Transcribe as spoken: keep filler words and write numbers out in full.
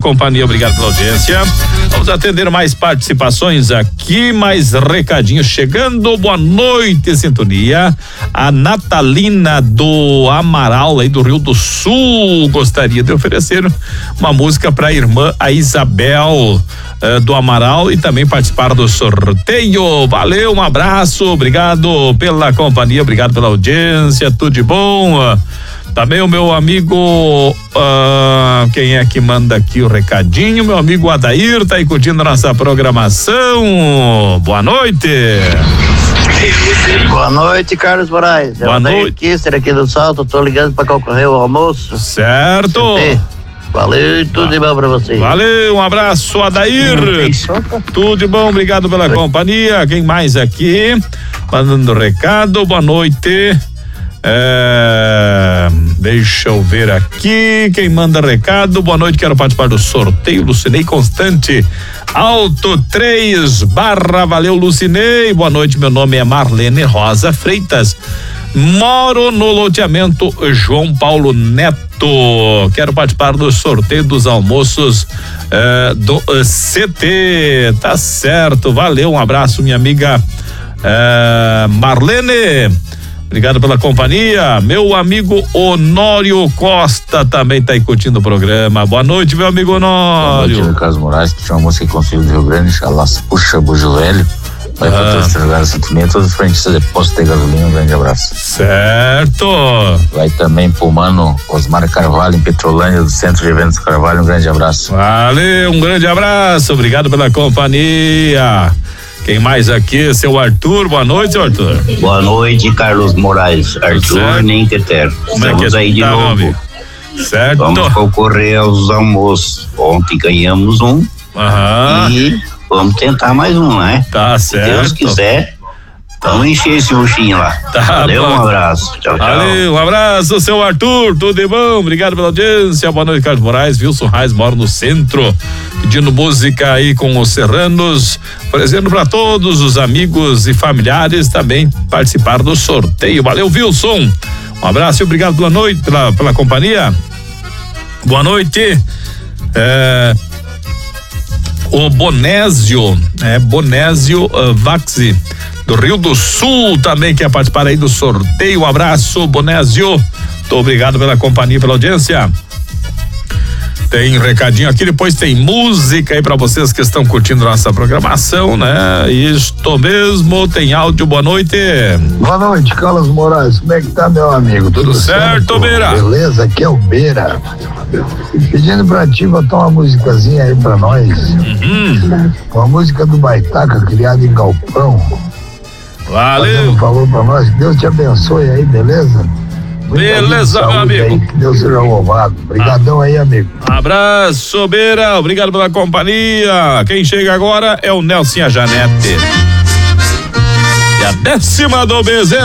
companhia, obrigado pela audiência. Vamos atender mais participações aqui, mais recadinhos chegando. Boa noite, sintonia. A Natalina do Amaral, aí do Rio do Sul, gostaria de oferecer uma música para a irmã, a Isabel uh, do Amaral, e também participar do sorteio. Valeu, um abraço, obrigado pela companhia, obrigado pela audiência, tudo de bom. Uh, Também o meu amigo, uh, quem é que manda aqui o recadinho? Meu amigo Adair tá aí curtindo nossa programação. Boa noite. Boa noite, Carlos Moraes. Boa noite. Kisser aqui do Salto, tô ligando pra concorrer ao almoço. Certo. Valeu, tudo de bom pra vocês. Valeu, um abraço, Adair. Tudo de bom, obrigado pela companhia. Quem mais aqui? Mandando recado, boa noite. É, deixa eu ver aqui quem manda recado. Boa noite, quero participar do sorteio. Lucinei Constante, Alto três barra, valeu, Lucinei. Boa noite, meu nome é Marlene Rosa Freitas, moro no loteamento João Paulo Neto, quero participar do sorteio dos almoços é, do uh, C T. Tá certo, valeu, um abraço, minha amiga é, Marlene. Obrigado pela companhia. Meu amigo Honório Costa também tá aí curtindo o programa. Boa noite, meu amigo Honório. Boa noite, Carlos Moraes, que tinha uma música que conseguiu do Rio Grande, Xalás, puxa, bujo velho. Vai pra todos os lugares, sentimento, todos os frentes de depósito de gasolina, um grande abraço. Certo. Vai também pro mano Osmar Carvalho, em Petrolândia, do Centro de Eventos Carvalho, um grande abraço. Valeu, um grande abraço, obrigado pela companhia. Quem mais aqui? Seu Arthur, boa noite, seu Arthur. Boa noite, Carlos Moraes. Arthur Nenketer. Estamos aí de tá, novo. Certo. Vamos concorrer aos almoços. Ontem ganhamos um. Aham. E vamos tentar mais um, né? Tá certo. Se Deus quiser, vamos encher esse buchinho lá. Tá Valeu, bom. um abraço. Tchau, tchau. Valeu, um abraço, seu Arthur, tudo de bom, obrigado pela audiência. Boa noite, Carlos Moraes. Wilson Reis mora no centro, pedindo música aí com os serranos, oferecendo para todos os amigos e familiares também participar do sorteio. Valeu, Wilson, um abraço e obrigado pela noite, pela, pela companhia. Boa noite. É, o Bonésio, é Bonésio uh, Vaxi, do Rio do Sul, também quer participar aí do sorteio. Um abraço, Bonésio. Muito obrigado pela companhia, pela audiência. Tem recadinho aqui, depois tem música aí pra vocês que estão curtindo nossa programação, né? Isto mesmo, tem áudio, boa noite. Boa noite, Carlos Moraes, como é que tá, meu amigo? Tudo, Tudo certo, certo, Beira? Beleza, aqui é o Beira. Pedindo pra ti botar uma musicazinha aí pra nós. Uhum. Uma música do Baitaca, criada em Galpão. Valeu. Fazendo favor pra nós, que Deus te abençoe aí, beleza? Muita beleza, meu amigo. Aí, que Deus seja louvado. Obrigadão ah. aí, amigo. Abraço, Beira. Obrigado pela companhia. Quem chega agora é o Nelson e a Janete. E a décima do Bezerra.